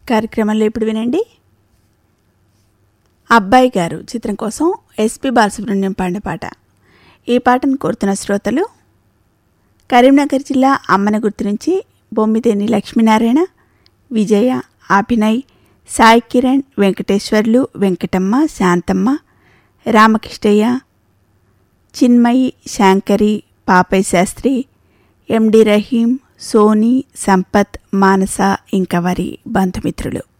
కార్యక్రమంలో ఇప్పుడు వినండి. అబ్బాయి గారు చిత్రం కోసం ఎస్పి బాలసుబ్రహ్మణ్యం పాడిన పాట. ఈ పాటను కోరుతున్న శ్రోతలు కరీంనగర్ జిల్లా అమ్మనగుర్తు నుంచి బొమ్మిదేని లక్ష్మీనారాయణ, విజయ, అభినయ్, సాయి కిరణ్, వెంకటేశ్వర్లు, వెంకటమ్మ, శాంతమ్మ, రామకృష్ణయ్య, చిన్మయి, శాంకరి, పాపయ్య శాస్త్రి, ఎండి రహీం, సోని, సంపత్, మానస ఇంకా వారి బంధుమిత్రులు.